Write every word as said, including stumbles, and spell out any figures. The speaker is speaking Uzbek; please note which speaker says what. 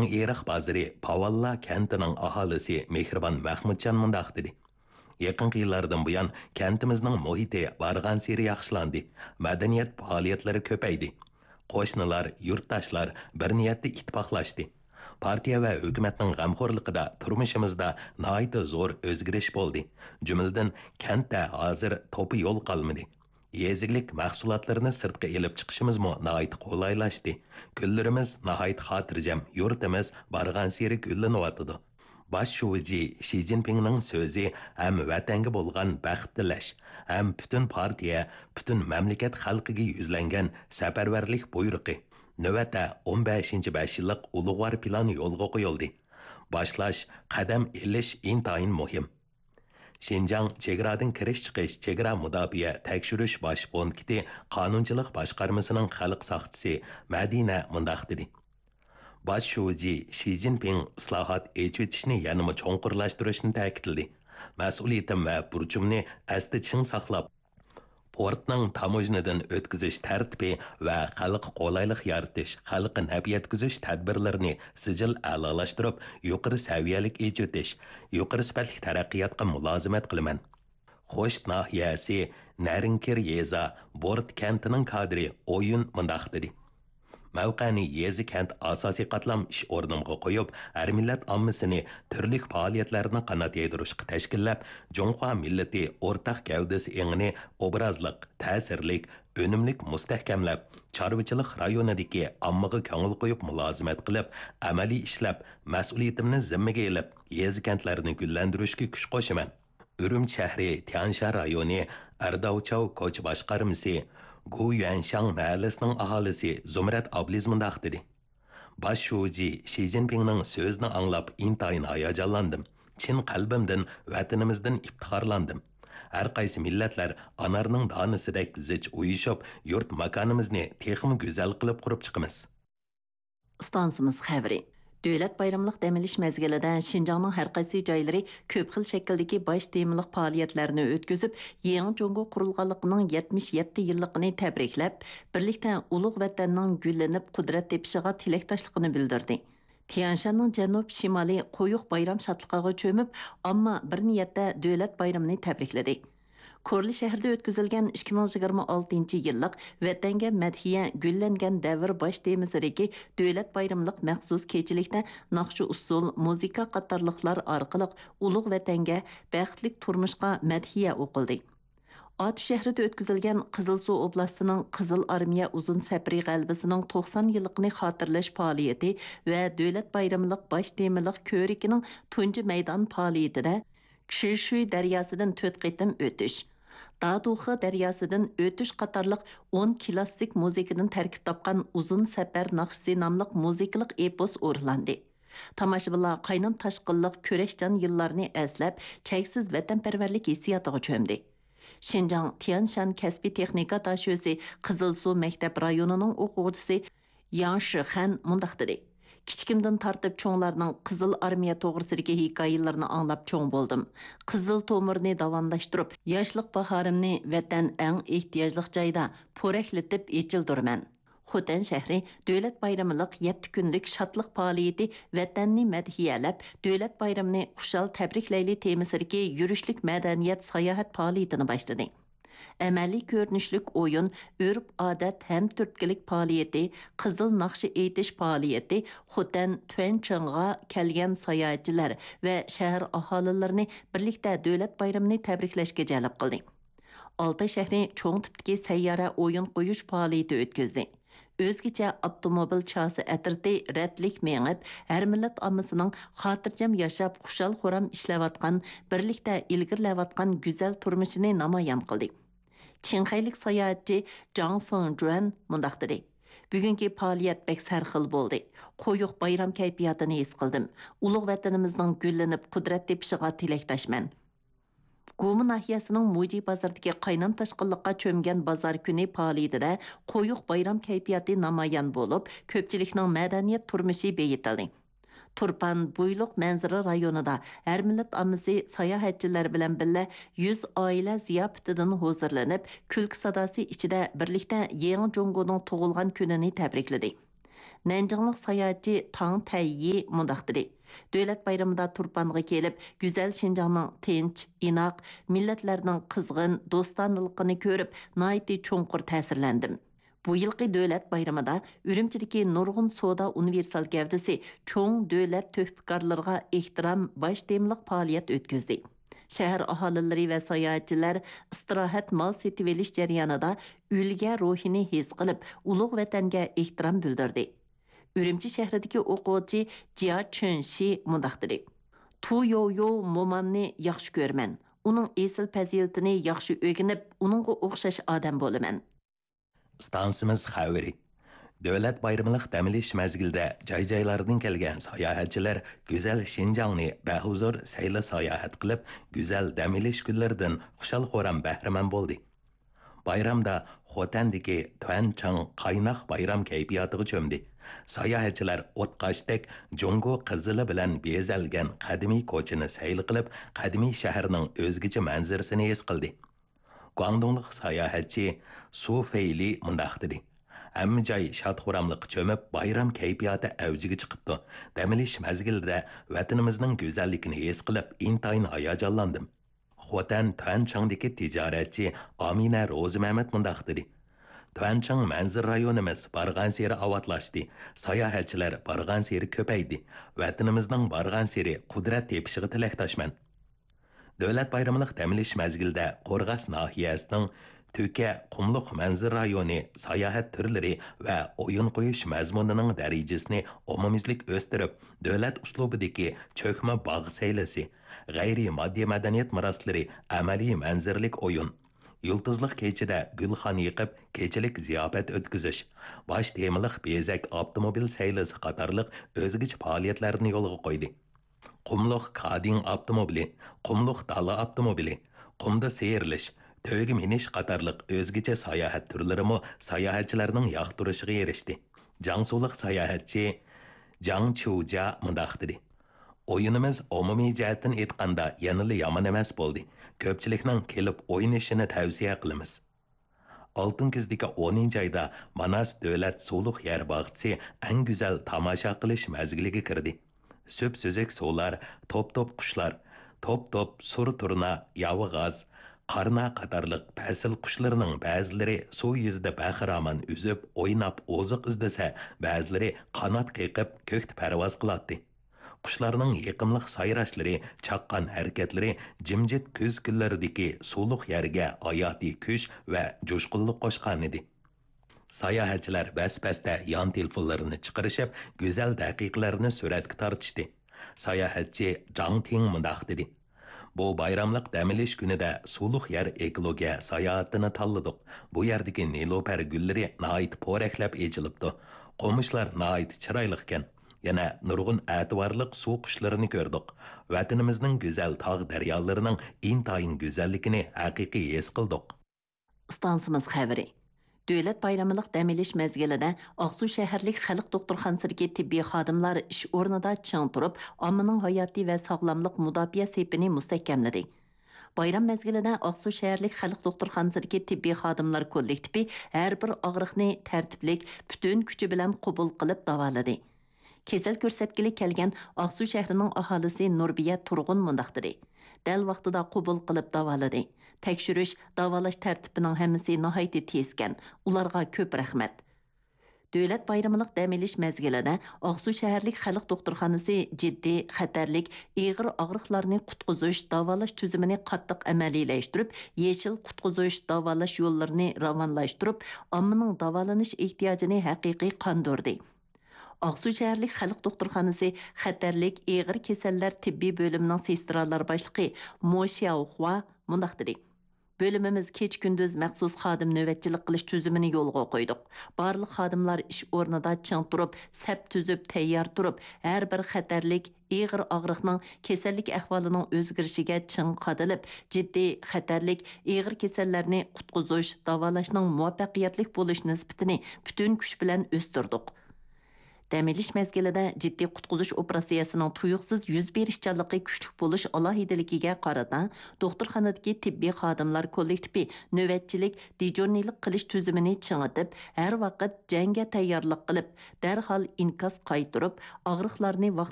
Speaker 1: Чоң Eriq базары Pavalla kentining aholisi Mehribon Mahmudjon mundaq dedi. Yaqinqi yillardan buyon kentimizning muhiti barg'ansari yaxshilandi. Madaniyat faoliyatlari ko'paydi. Qo'shnilar, yurtdoshlar bir niyatda ittifoqlashdi. Partiya va hukumatning g'amxo'rligida turmushimizda nihoyat zo'r o'zgarish bo'ldi. Jumladan, kentda hozir to'pi yo'l qolmadi. Yeziglik mahsulotlarini sirtqa elib chiqishimizmi nihoyat qulaylashdi. Kunlarimiz nihoyat xotirjam, yurtimiz barg'ansari gullanyotdi. Baş şuvici Xi Jinpingning so'zi ham vatanga bo'lgan baxt tilash, ham butun partiya, butun mamlakat xalqiga yuzlangan safarbarlik buyrug'i. Navbatda o'n beshinchi besh yillik ulug'vor plani yo'lga qo'yildi. Boshlash, qadam ilish intayin muhim. Xinjiang chegaradan kirish chiqish chegara mudofaa tekshirish bosh punkti qonunchilik boshqarmasining xalq soqchisi Madina mundaq dedi. Baş şuvici Xi Jinping islohot echitishni yanama cho'nqurlashtirishni ta'kidladi. Mas'uliyatim va burchimni asli chin saqlab, portning tamojnadan o'tkazish tartibi va xalq qolaylik yaratish, xalqqa naf yetkazish tadbirlarini sijil a'lolashtirib, yuqori saviyalik echitish, yuqori sifatli taraqqiyotga mulozimat qilaman. Xo'sh nahiyasi Narinkir yeza Bort kentining kadri o'yin mundaq dedi. Mavqani yezi kent asosiy qatlam ish o'rnimga qo'yib, har millat ommasini turli faoliyatlarni qanot yaydirishga tashkillab, Jonghua millati o'rtaq gavdasi engini obrazliq, ta'sirlik, unumlik mustahkamlab, chorvachilik rayonidagi ommaga ko'ngil qo'yib mulozimat qilib, amaliy ishlab, mas'uliyatimni zimmaga olib, yezi kentlarini gullantirishga kuch qo'shaman. Urumchi shahri Tianshan rayoni Ardavchov ko'cha boshqarmasi Gu Yuanshang mahallasining aholisi Zumrat Abliz mundaq dedi. Baş şuvici Xi Jinpingning so'zini anglab intayin hayajonlandim. Chin qalbimdan vatanimizdan iftixorlandim. Har qaysi millatlar anarning donisidek zich uyushib, yurt makonimizni texmi go'zal qilib qurib chiqamiz.
Speaker 2: Stansimiz xabari. Dövlət bayramlıq dəmiliş məzgilində Şinjanның hər qaysı joylari köp xil şəkildəki baş temiliq fəaliyyətlərini ötküzüb, Yeni Congo qurulğanlığının yetmiş yetti yıllıqını təbrikləb, birlikdə uluq vətəninin güllenib qudret tepişiga tiləkdaşlığını bildirdi. Tianshanның janub shimali qo'yuq bayram şadlıqaga çömüb, amma bir niyatda dövlət bayramını təbrikledi. Korli şəhərdə ötküzülgən ikki ming yigirma oltinchi yillıq Vətənə mədhiyə güllengen dəvr baş temisidagi dövlət bayramlıq məxsus keçilikdə naqşı usul, muzika qatarlıqlar arqılıq uluq vətənə bəxtlik turmuşqa mədhiyə oquldu. At şəhərdə ötküzülgən Qızılsu oblastının Qızıl Armiya uzun səfri qəlbisinin to'qson yıllıqını xatırlaş fəaliyyəti və dövlət bayramlıq baş temiliq körikinin tuncu meydan fəaliyyətində Kishushui daryosidan to'rt qitim o'tish, Daduxi daryosidan o'tish qatorliq o'n klassik muzikadan tarkib topgan uzun safar naqshi nomli muzikalik epos o'rlandi. Tomoshabinlar qaynam tashqinliq kurashjon yillarni eslab, cheksiz vatanparvarlik hissiyotiga cho'mdi. Xinjiang Tianshan kasbiy texnika dashosi Qizilsuv maktab rayonining o'quvchisi Yang Shixan mundaq dedi. Kichkimdan tartib cho'nglarning Qizil Armiya to'g'risidagi hikoyalarini anglab cho'ng bo'ldim. Qizil tomirni davomlashtirib, yoshlik bahorimni vatan eng ehtiyojli joyda po'raklatib echildirman. Xotan shahri davlat bayramilik yetti kunlik shodlik faoliyati vatanni madhiyalab, davlat bayramini xushal tabriklayli temisidagi yurishlik madaniyat sayohat faoliyatini boshladi. Əməli görünüşlük oyun, örf adat həm türkçilik fəaliyyəti, qızıl naqşı eytiş fəaliyyəti Xotan Tüençinğa gələn sayahatçılar və şəhər ahalilərini birlikdə dövlət bayramını təbrikləşkə cəlb qıldı. Altay şəhri çoğ tipdəki səyyarə oyun qoyuş fəaliyyəti ötküzdü. Özgəçə avtomobil çası ətirdi rədlik meyngib, hər millət amısının xatırcam yaşab, xuşal xoram işləvatqan, birlikdə ilgirləvatqan güzel turmuşini namayan qıldı. Çinxaylik sayahatçı Zhang Fengjuan mundaq dedi. Bugünkü fəaliyyət bək sərxil boldu. Qoyuq bayram kayfiyatını his qıldım. Uluq vətənimizдің güllenib qudret tepişiga tiləkdaşman. Gumi nahiyəsinin Muji bazardagi qaynam tashqinliqqa cho'mgan bazar kuni faoliyatida qo'yuq bayram kayfiyati namoyon bo'lib, ko'pchilikning madaniyat turmushi beyitildi. Turpan Buyluq manzara rayonida har millat ommasi sayohatchilar bilan birga yuz oila ziyofatidan hozirlanib, kulki sadosi ichida birlikda Yangi Jongoning tug'ilgan kunini tabrikladi. Nanjinglik sayohatchi Tang Tayyi mundaq dedi. Dövlət bayramında Turpanğa kelib, güzel Şinjanның tinch, inoq, millatlarning qizg'in do'stonligini ko'rib, nihoyatda cho'nqur ta'sirlandim. Bu yilqi dövlət bayramida Ürümchidagi nurg'un soda universal gavdasi cho'ng dövlət töhfikorlariga ehtirom bosh temliq faoliyat o'tkazdi. Shahar aholilari va sayohatchilar istirohat mal setib olish jarayonida o'lga ruhini his qilib, ulug' vatanga ehtirom bildirdi. Ürümçi şəhridəki oxucu Jia Chunshi mundaq dedi. Tu yo yo momamni yaxşı görmən. Onun esil fəzilətini yaxşı öyrənib, onunğa oxşaş adam bolaman.
Speaker 1: Stansimiz xəbəri. Dövlət bayramlıq dəmiliş məzgildə cay-caylardan gələn sayahatçılar gözəl Şinjanni bəhuzur saylı sayahat qılıb, gözəl dəmiliş günlərdən xuşal-xoram bəhrəmən boldu. Bayramda Xotandagi Tuanchang qaynaq bayram kayfiyatıga çömdi. Sayohatchilar o'tqashdek Jongo qizili bilan bezalgan qadimiy ko'chani sayl qilib, qadimiy shaharning o'zgacha manzarasini his qildi. Guangdonglik sayohatchi Su Feili mundaq dedi. Hamma joy shod-xuramliq cho'mib, bayram kayfiyati avjiga chiqibdi. Damilish mazgilida vatanimizning go'zalligini his qilib, intayin hayajonlandim. Xotan Tuanchangdagi tijoratchi Amina Ro'zmamat mundaq dedi. Tuanchang manzir rayonimiz bargan seri avatlashdi. Sayohatchilar bargan seri ko'paydi. Vatanimizning bargan seri qudrat tepishig'i tilakdoshman. Davlat bayramliq damilish mazgilida Qo'rg'as nahiyasining Töke Qumluq manzir rayoni sayohat turlari va o'yin qo'yish mazmunining darajasini omumizlik o'stirib, davlat uslubidagi cho'kma bog' saylasi, g'ayri moddiy madaniyat meroslari, amaliy manzirlik o'yin, Yıldızlıq keçide gülxan yıqıb, keçilik ziyafət ötküzüş, baş temiliq bezək avtomobil saylısı qatarlıq özgüç faaliyetlerini yolga qoydu. Qumluq kadin avtomobili, qumluq dala avtomobili, qumda seyirlish, tögü minish qatarlıq özgüçe sayahat türlerimi sayahatçilərinin yaxtırışığı erişdi. Jiangsulik sayahatçi Jiang Qiuja mundaq dedi. Oyunumuz umumiy jihatdan aytganda yanılı yaman emas bo'ldi. Ko'pchilikning kelib o'ynashini tavsiya qilamiz. Oltin kuzdagi o'ninchi oyda Manas davlat suvliq yer bog'chisi eng go'zal tomosha qilish mazgiliga kirdi. So'p-so'zak suvlar, top-top qushlar, top-top sur turna, yovig'az, qarna qatorliq fasil qushlarining ba'zilari suv yuzida bahramon uzib, o'ynab, oziq izdasa, ba'zilari qanot qiqib, ko'kda parvoz qiladi. Quşlarning yiqimliq sayrashlari, chaqqan harakatlari jimjit ko'z kunlaridagi suvliq yerga hayotiy kuch va jo'shqinlik qo'shgan edi. Sayohatchilar bas-basda yon telefonlarini chiqarishib, go'zal daqiqalarni suratga tortishdi. Sayohatchi Zhang Ting mundaq dedi. Bu bayramliq damilish kunida suvliq yer ekologiya sayohatini tanladik. Bu yerdagi neloper gullari nihoyat po'raklab echilibdi. Qo'mishlar nihoyat chiroyli ekan. Yana nurg'un ativorliq suv qushlarini ko'rdik. Vatanimizning go'zal tog' daryolarining intayin go'zalligini haqiqiy his qildik.
Speaker 2: Stansimiz xəbəri. Dövlət bayramlıq dəm elish məzgilida Aqsu shahərlik xalq doktorxanasındakı tibbiy xodimlar ish o'rnida ching turib, ommaning hayoti va sog'lomlik mudofaa sepini mustahkamladi. Bayram məzgilida Aqsu shahərlik xalq doktorxanasındakı tibbiy xodimlar kollektivi har bir og'riqni tartiblik, butun kuchi bilan qabul qilib davoladi. Kesel ko'rsatgili kelgan Aqsu shahrining aholisi Nurbiya Turg'un mundaq dedi. Dal vaqtida qabul qilib davoladi. Tekshirish, davolash tartibining hammasi nihoyat tezkan. Ularga ko'p rahmat. Dövlət bayramlıq dəm elish məzgilida Aqsu shahərlik xalq doktorxanası jiddiy, xatarlik, ig'ir og'riqlarni qutqizish, davolash tuzumini qattiq amaliyləşdirib, yeşil qutqizish, davolash yo'llarini ravonlashtirib, ommaning davolanish ehtiyojini haqiqiy qondurdi. Aqsu shahərlik xalq doktorxanası xatarlik, ig'ir kasallar tibbiy bo'limining sestralar boshlig'i Mo Xiaohua mundaq dedi. Bölümümüz keç gündüz məxsus xadim növbətçilik qilish tüzümünü yolğa qoyduq. Barlıq xadimlar iş o'rnida ching turib, sap tüzüb, tayyor turib, har bir xatarlik, ig'ir og'riqning kasallik ahvolining o'zgarishiga ching qadilib, jiddiy xatarlik, ig'ir kasallarni qutqizish, davolashning muvaffaqiyatli bo'lish nisbatini butun kuch bilan o'stirdik. Dam olish mezgilida jiddiy qutqizish operatsiyasining tuyuqsiz yuz berishchanligi kuchli bo'lish alohidaligiga qaradan doktorxonadagi tibbiy xodimlar kollektivi navbatchilik dejurnilik qilish tuzumini chingitib, har vaqt jangga tayyorlik qilib, darhol inkos qaytirib, og'riqlarni vaqt